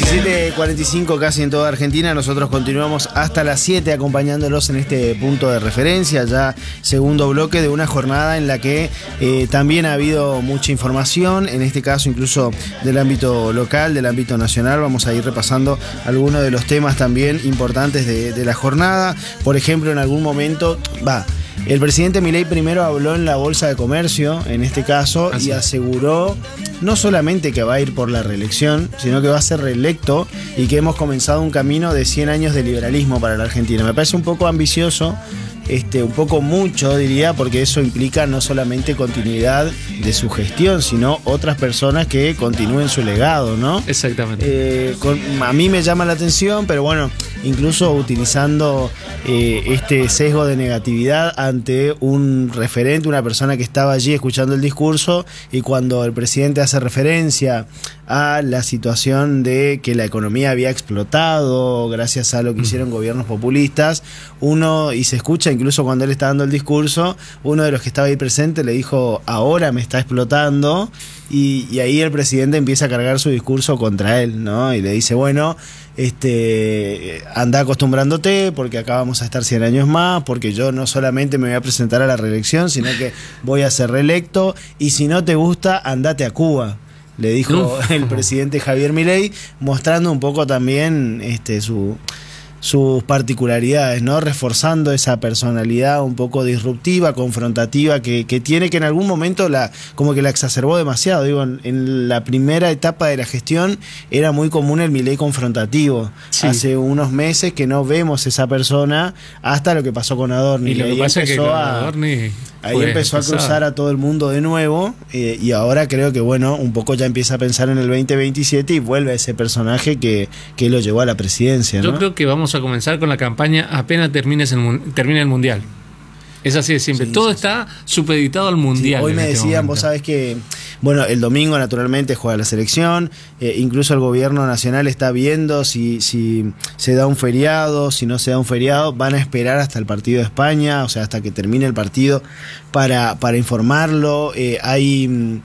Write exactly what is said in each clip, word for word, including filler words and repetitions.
diecisiete cuarenta y cinco casi en toda Argentina. Nosotros continuamos hasta las siete acompañándolos en este punto de referencia, ya segundo bloque de una jornada en la que eh, también ha habido mucha información, en este caso incluso del ámbito local, del ámbito nacional. Vamos a ir repasando algunos de los temas también importantes de, de la jornada. Por ejemplo, en algún momento, va, el presidente Milei primero habló en la Bolsa de Comercio, en este caso, Así. y aseguró no solamente que va a ir por la reelección, sino que va a ser reelecto y que hemos comenzado un camino de cien años de liberalismo para la Argentina. Me parece un poco ambicioso, este, un poco mucho diría, porque eso implica no solamente continuidad de su gestión, sino otras personas que continúen su legado, ¿no? Exactamente. Eh, con, a mí me llama la atención, pero bueno, incluso utilizando eh, este sesgo de negatividad ante un referente, una persona que estaba allí escuchando el discurso, y cuando el presidente hace referencia a la situación de que la economía había explotado gracias a lo que hicieron gobiernos populistas, uno, y se escucha incluso cuando él está dando el discurso, uno de los que estaba ahí presente le dijo: ahora me está explotando, y, y ahí el presidente empieza a cargar su discurso contra él, ¿no? Y le dice: bueno, este, anda acostumbrándote, porque acá vamos a estar cien años más, porque yo no solamente me voy a presentar a la reelección, sino que voy a ser reelecto, y si no te gusta, andate a Cuba, le dijo Uf. el presidente Javier Milei, mostrando un poco también este, su... sus particularidades, ¿no? Reforzando esa personalidad un poco disruptiva, confrontativa que, que tiene, que en algún momento la como que la exacerbó demasiado. Digo, en, en la primera etapa de la gestión era muy común el Milei confrontativo. Sí. Hace unos meses que no vemos esa persona, hasta lo que pasó con Adorni. Y lo que ahí pasa es que con a, Adorni ahí empezó a cruzar a todo el mundo de nuevo, eh, y ahora creo que, bueno, un poco ya empieza a pensar en el veinte veintisiete y vuelve a ese personaje que, que lo llevó a la presidencia, ¿no? Yo creo que vamos a comenzar con la campaña apenas termines el, termine el Mundial. Es así de simple. Sí, Todo sí, está sí. supeditado al Mundial. Sí, hoy me este decían, momento. Vos sabés que, bueno, el domingo naturalmente juega la selección, eh, incluso el gobierno nacional está viendo si, si se da un feriado, si no se da un feriado, van a esperar hasta el partido de España, o sea, hasta que termine el partido para, para informarlo. Eh, hay...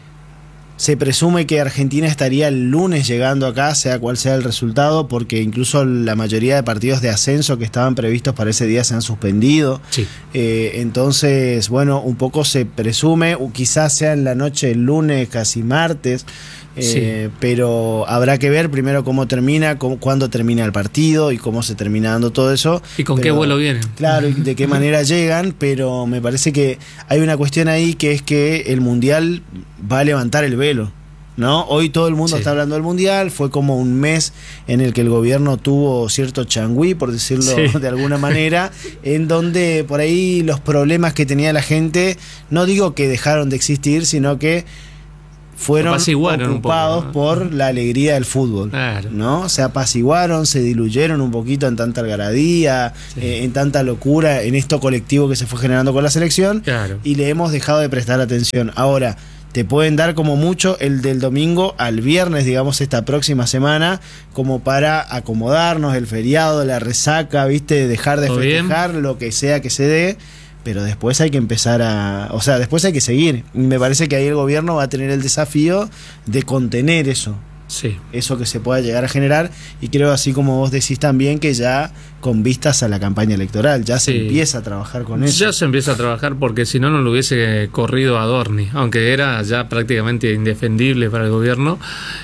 Se presume que Argentina estaría el lunes llegando acá, sea cual sea el resultado, porque incluso la mayoría de partidos de ascenso que estaban previstos para ese día se han suspendido. Sí. Eh, entonces, bueno, un poco se presume, o quizás sea en la noche del lunes, casi martes, eh, sí. pero habrá que ver primero cómo termina, cómo, cuándo termina el partido y cómo se termina dando todo eso. Y con pero, qué vuelo vienen. Claro, y de qué manera llegan, pero me parece que hay una cuestión ahí, que es que el Mundial va a levantar el velo, ¿no? Hoy todo el mundo sí. está hablando del Mundial. Fue como un mes en el que el gobierno tuvo cierto changüí, por decirlo sí. de alguna manera, en donde por ahí los problemas que tenía la gente, no digo que dejaron de existir, sino que fueron ocupados poco, ¿no? por la alegría del fútbol, claro. ¿no? Se apaciguaron, se diluyeron un poquito en tanta algarabía, sí. eh, en tanta locura, en esto colectivo que se fue generando con la selección, claro. y le hemos dejado de prestar atención. Ahora, te pueden dar como mucho el del domingo al viernes, digamos, esta próxima semana, como para acomodarnos, el feriado, la resaca, ¿viste? Dejar de festejar, bien? Lo que sea que se dé. Pero después hay que empezar a... O sea, después hay que seguir. Y me parece que ahí el gobierno va a tener el desafío de contener eso. Sí. Eso que se pueda llegar a generar. Y creo, así como vos decís también, que ya con vistas a la campaña electoral, ya se sí. empieza a trabajar con eso. Ya se empieza a trabajar, porque si no, no lo hubiese corrido Adorni. Aunque era ya prácticamente indefendible para el gobierno,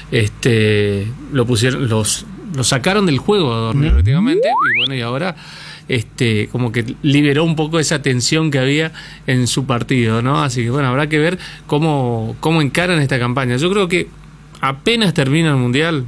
este lo pusieron, los, lo sacaron del juego Adorni, ¿Mm? prácticamente. Y bueno, y ahora... Este, como que liberó un poco esa tensión que había en su partido, ¿no? Así que bueno, habrá que ver cómo, cómo encaran esta campaña. Yo creo que apenas termina el Mundial,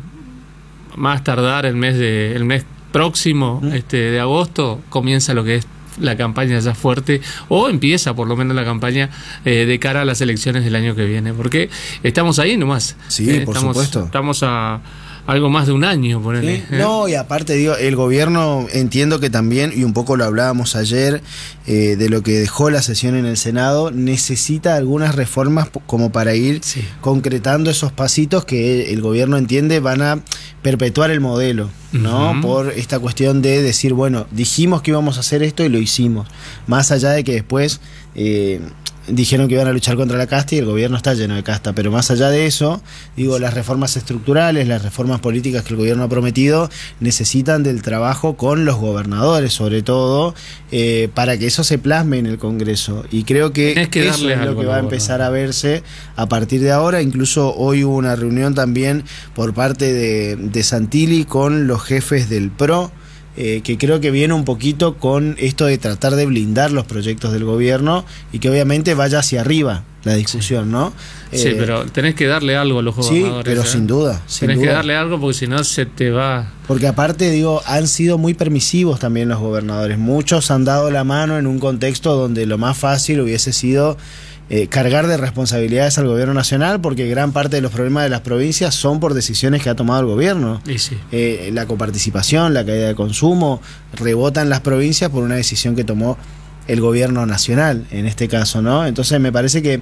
más tardar el mes de, el mes próximo, este, de agosto, comienza lo que es la campaña ya fuerte, o empieza por lo menos la campaña eh, de cara a las elecciones del año que viene, porque estamos ahí nomás. Sí, eh, por estamos, supuesto. Estamos a algo más de un año, ponele. ¿Sí? ¿Eh? No, y aparte, digo, el gobierno, entiendo que también, y un poco lo hablábamos ayer, eh, de lo que dejó la sesión en el Senado, necesita algunas reformas como para ir sí. concretando esos pasitos que el gobierno entiende van a perpetuar el modelo, ¿no? Uh-huh. Por esta cuestión de decir, bueno, dijimos que íbamos a hacer esto y lo hicimos. Más allá de que después... Eh, dijeron que iban a luchar contra la casta y el gobierno está lleno de casta, pero más allá de eso, digo, las reformas estructurales, las reformas políticas que el gobierno ha prometido necesitan del trabajo con los gobernadores, sobre todo, eh, para que eso se plasme en el Congreso, y creo que, que eso es lo que va a empezar a verse a partir de ahora. Incluso hoy hubo una reunión también por parte de, de Santilli con los jefes del P R O, Eh, que creo que viene un poquito con esto de tratar de blindar los proyectos del gobierno y que obviamente vaya hacia arriba la discusión, sí. ¿no? Sí, eh, pero tenés que darle algo a los gobernadores. Sí, pero ¿eh? sin duda. Sin tenés duda. que darle algo porque si no se te va... Porque aparte, digo, han sido muy permisivos también los gobernadores. Muchos han dado la mano en un contexto donde lo más fácil hubiese sido Eh, cargar de responsabilidades al gobierno nacional, porque gran parte de los problemas de las provincias son por decisiones que ha tomado el gobierno. Y sí. eh, la coparticipación, la caída de consumo, rebotan las provincias por una decisión que tomó el gobierno nacional, en este caso, ¿no? Entonces me parece que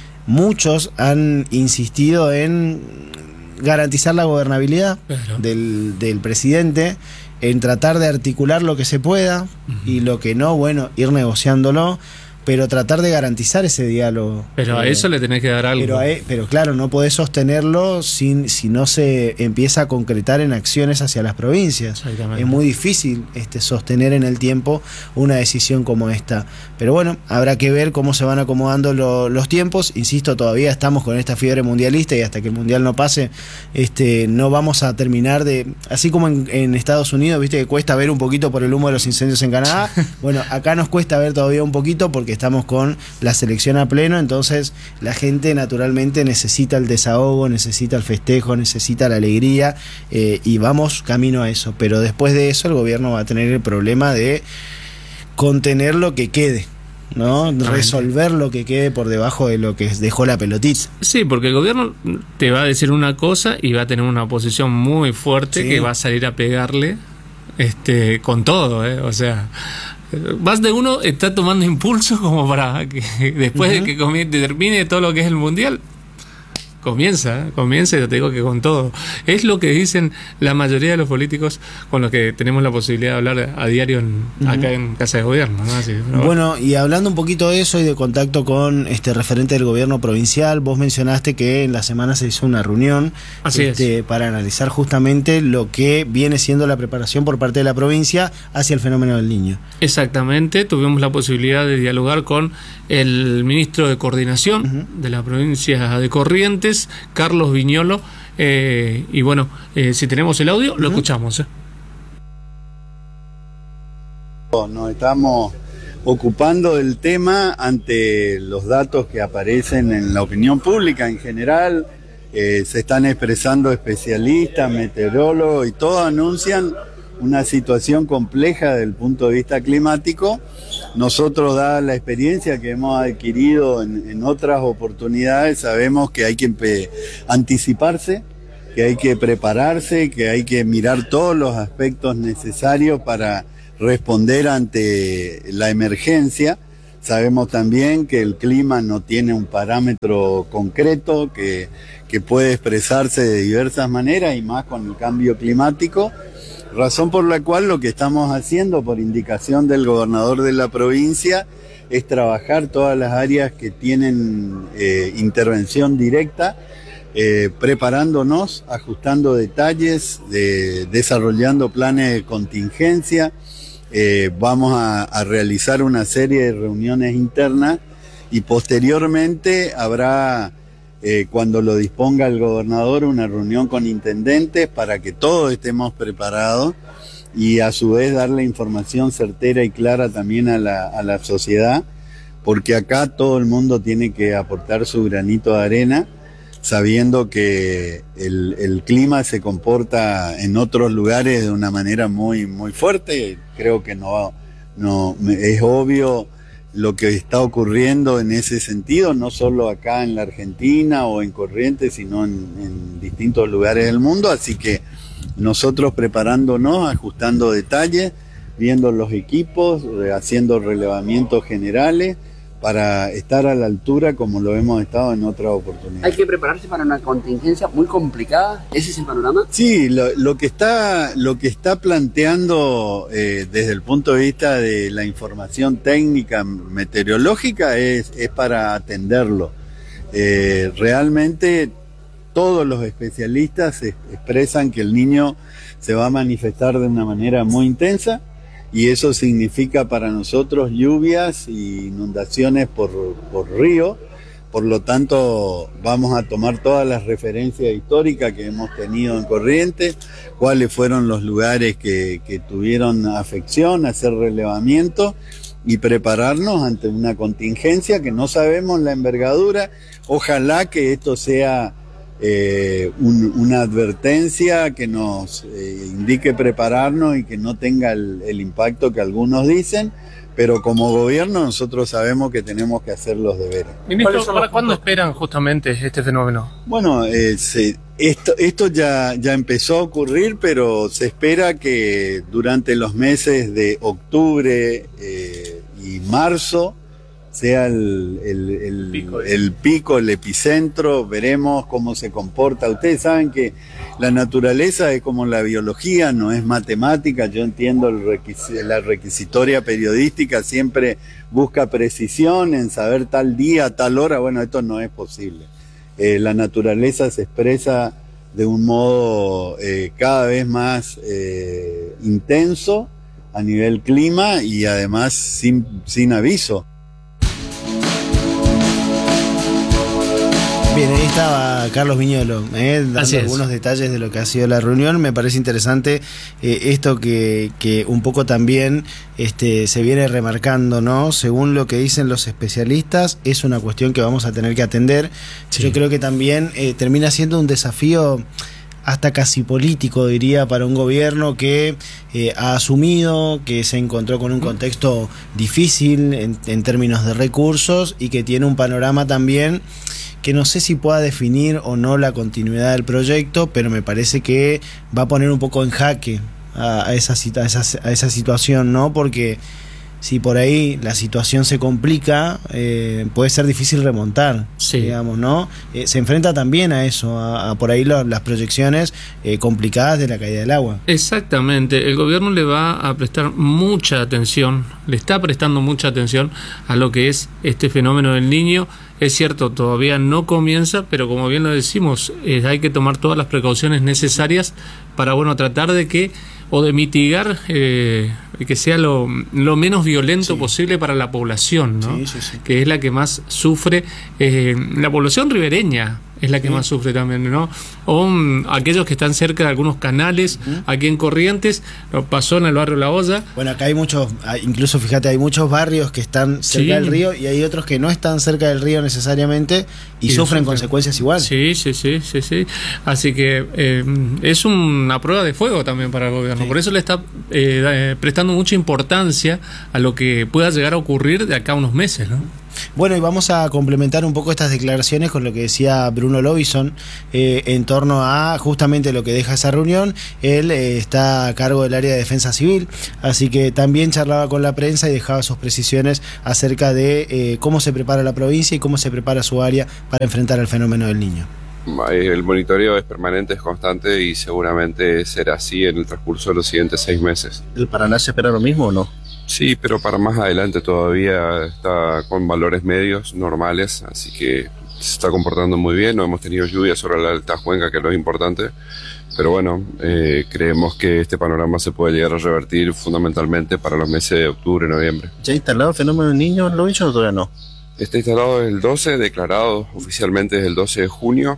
muchos han insistido en garantizar la gobernabilidad Pero. del, del presidente, en tratar de articular lo que se pueda, uh-huh. y lo que no, bueno, ir negociándolo, pero tratar de garantizar ese diálogo. Pero a eh, eso le tenés que dar algo. Pero, a, pero claro, no podés sostenerlo sin, si no se empieza a concretar en acciones hacia las provincias. Es muy difícil este, sostener en el tiempo una decisión como esta. Pero bueno, habrá que ver cómo se van acomodando lo, los tiempos. Insisto, todavía estamos con esta fiebre mundialista y hasta que el mundial no pase, este, no vamos a terminar de... Así como en, en Estados Unidos, viste que cuesta ver un poquito por el humo de los incendios en Canadá. Bueno, acá nos cuesta ver todavía un poquito porque estamos con la selección a pleno, entonces la gente naturalmente necesita el desahogo, necesita el festejo, necesita la alegría, eh, y vamos camino a eso, pero después de eso el gobierno va a tener el problema de contener lo que quede, ¿no? Resolver lo que quede por debajo de lo que dejó la pelotita. Sí, porque el gobierno te va a decir una cosa y va a tener una oposición muy fuerte, sí, que va a salir a pegarle este con todo, ¿eh? O sea, más de uno está tomando impulso como para que después uh-huh. de que comie- termine todo lo que es el mundial, comienza, comienza, y te digo que con todo. Es lo que dicen la mayoría de los políticos con los que tenemos la posibilidad de hablar a diario en, uh-huh. acá en Casa de Gobierno, ¿no? Así, bueno, bueno, y hablando un poquito de eso y de contacto con este referente del gobierno provincial, vos mencionaste que en la semana se hizo una reunión Así este, es. para analizar justamente lo que viene siendo la preparación por parte de la provincia hacia el fenómeno del Niño. Exactamente, tuvimos la posibilidad de dialogar con el ministro de Coordinación uh-huh. de la provincia de Corrientes, Carlos Viñolo, eh, y bueno, eh, si tenemos el audio, uh-huh. lo escuchamos. ¿eh? Nos estamos ocupando del tema ante los datos que aparecen en la opinión pública en general. Eh, se están expresando especialistas, meteorólogos, y todos anuncian una situación compleja desde el punto de vista climático. Nosotros, dada la experiencia que hemos adquirido en, en otras oportunidades, sabemos que hay que empe- anticiparse, que hay que prepararse, que hay que mirar todos los aspectos necesarios para responder ante la emergencia. Sabemos también que el clima no tiene un parámetro concreto, que, que puede expresarse de diversas maneras, y más con el cambio climático. Razón por la cual lo que estamos haciendo, por indicación del gobernador de la provincia, es trabajar todas las áreas que tienen eh, intervención directa, eh, preparándonos, ajustando detalles, de, desarrollando planes de contingencia. Eh, vamos a, a realizar una serie de reuniones internas, y posteriormente habrá, Eh, cuando lo disponga el gobernador, una reunión con intendentes para que todos estemos preparados, y a su vez darle información certera y clara también a la, a la sociedad, porque acá todo el mundo tiene que aportar su granito de arena, sabiendo que el, el clima se comporta en otros lugares de una manera muy, muy fuerte. Creo que no, no es obvio lo que está ocurriendo en ese sentido, no solo acá en la Argentina o en Corrientes, sino en, en distintos lugares del mundo. Así que nosotros preparándonos, ajustando detalles, viendo los equipos, haciendo relevamientos generales para estar a la altura como lo hemos estado en otras oportunidades. ¿Hay que prepararse para una contingencia muy complicada? ¿Ese es el panorama? Sí, lo, lo que está, lo que está planteando eh, desde el punto de vista de la información técnica meteorológica es, es para atenderlo. Eh, realmente todos los especialistas expresan que el Niño se va a manifestar de una manera muy intensa, y eso significa para nosotros lluvias y inundaciones por, por río. Por lo tanto, vamos a tomar todas las referencias históricas que hemos tenido en Corrientes, cuáles fueron los lugares que, que tuvieron afección, hacer relevamiento y prepararnos ante una contingencia que no sabemos la envergadura. Ojalá que esto sea Eh, un, una advertencia que nos eh, indique prepararnos y que no tenga el, el impacto que algunos dicen, pero como gobierno nosotros sabemos que tenemos que hacer los deberes. Ministro, ¿para cuándo esperan justamente este fenómeno? Bueno, eh, se, esto, esto ya, ya empezó a ocurrir, pero se espera que durante los meses de octubre eh, y marzo sea el, el, el, pico, el pico, el epicentro. Veremos cómo se comporta. Ustedes saben que la naturaleza es como la biología, no es matemática. Yo entiendo el requis, la requisitoria periodística siempre busca precisión en saber tal día, tal hora. Bueno, esto no es posible. Eh, la naturaleza se expresa de un modo eh, cada vez más eh, intenso a nivel clima y además sin, sin aviso. Bien, ahí estaba Carlos Viñolo, eh, dando algunos detalles de lo que ha sido la reunión. Me parece interesante eh, esto que, que un poco también este, se viene remarcando, ¿no? Según lo que dicen los especialistas, es una cuestión que vamos a tener que atender. Sí. Yo creo que también eh, termina siendo un desafío hasta casi político, diría, para un gobierno que eh, ha asumido que se encontró con un contexto difícil en, en términos de recursos y que tiene un panorama también que no sé si pueda definir o no la continuidad del proyecto, pero me parece que va a poner un poco en jaque a, a, esa, a, esa, a esa situación, ¿no? Porque si por ahí la situación se complica, eh, puede ser difícil remontar, sí. digamos, ¿no? Eh, se enfrenta también a eso, a, a por ahí lo, las proyecciones eh, complicadas de la caída del agua. Exactamente, el gobierno le va a prestar mucha atención, le está prestando mucha atención a lo que es este fenómeno del Niño. Es cierto, todavía no comienza, pero como bien lo decimos, eh, hay que tomar todas las precauciones necesarias para, bueno, tratar de que o de mitigar eh, que sea lo, lo menos violento sí. posible para la población, ¿no? Sí, sí, sí. Que es la que más sufre, eh, la población ribereña es la que sí. más sufre también, ¿no? O um, aquellos que están cerca de algunos canales, uh-huh. aquí en Corrientes, pasó en el barrio La Olla. Bueno, acá hay muchos, incluso fíjate, hay muchos barrios que están cerca sí. del río y hay otros que no están cerca del río necesariamente y, y sufren, sufren consecuencias igual. Sí, sí, sí, sí, sí. Así que eh, es una prueba de fuego también para el gobierno. Sí. Por eso le está eh, prestando mucha importancia a lo que pueda llegar a ocurrir de acá a unos meses, ¿no? Bueno, y vamos a complementar un poco estas declaraciones con lo que decía Bruno Lobison eh, en torno a justamente lo que deja esa reunión. Él eh, está a cargo del área de defensa civil, así que también charlaba con la prensa y dejaba sus precisiones acerca de eh, cómo se prepara la provincia y cómo se prepara su área para enfrentar el fenómeno del Niño. El monitoreo es permanente, es constante y seguramente será así en el transcurso de los siguientes seis meses. ¿El Paraná se espera lo mismo o no? Sí, pero para más adelante todavía está con valores medios normales, así que se está comportando muy bien. No hemos tenido lluvia sobre la alta cuenca, que es lo importante, pero bueno, eh, creemos que este panorama se puede llegar a revertir fundamentalmente para los meses de octubre y noviembre. ¿Ya ha instalado el fenómeno del Niño, lo dicho, o todavía no? Está instalado desde el doce, declarado oficialmente desde el doce de junio.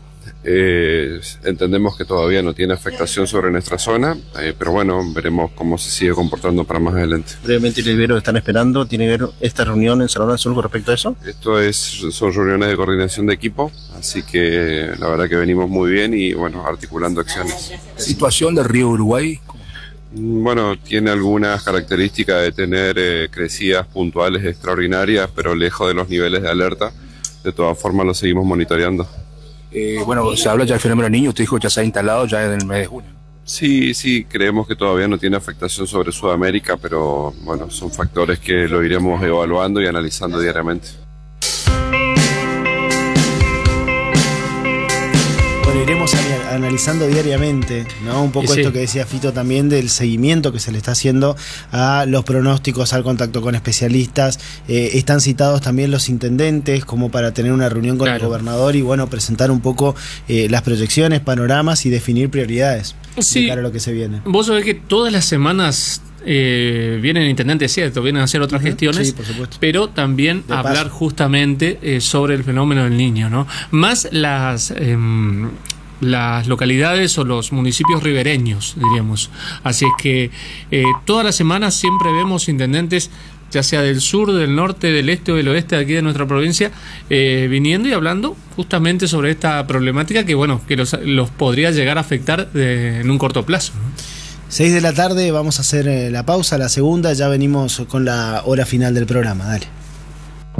Eh, entendemos que todavía no tiene afectación sobre nuestra zona, eh, pero bueno, veremos cómo se sigue comportando para más adelante. Brevemente, Libero, ¿están esperando? ¿Tiene que ver esta reunión en Salón Azul con respecto a eso? Esto es, son reuniones de coordinación de equipo, así que la verdad que venimos muy bien y bueno, articulando acciones. ¿Situación del río Uruguay? Bueno, tiene algunas características de tener eh, crecidas puntuales extraordinarias, pero lejos de los niveles de alerta. De todas formas, lo seguimos monitoreando. Eh, bueno, se habla ya del fenómeno Niño, usted dijo que ya se ha instalado ya en el mes de junio. Sí, sí, creemos que todavía no tiene afectación sobre Sudamérica, pero bueno, son factores que lo iremos evaluando y analizando diariamente. iremos a- analizando diariamente, ¿no? Un poco Y sí. esto que decía Fito también del seguimiento que se le está haciendo a los pronósticos, al contacto con especialistas. Eh, están citados también los intendentes como para tener una reunión con Claro. el gobernador y bueno, presentar un poco eh, las proyecciones, panoramas y definir prioridades Sí. de cara a lo que se viene. Vos sabés que todas las semanas eh, vienen intendentes, cierto, vienen a hacer otras Ujú, gestiones, sí, por supuesto. pero también De hablar paso. justamente eh, sobre el fenómeno del niño, ¿no? Más las em, las localidades o los municipios ribereños, diríamos. Así es que eh, todas las semanas siempre vemos intendentes, ya sea del sur, del norte, del este o del oeste de aquí de nuestra provincia, eh, viniendo y hablando justamente sobre esta problemática que, bueno, que los, los podría llegar a afectar de- en un corto plazo, ¿no? seis de la tarde, vamos a hacer eh, la pausa, la segunda, ya venimos con la hora final del programa, dale.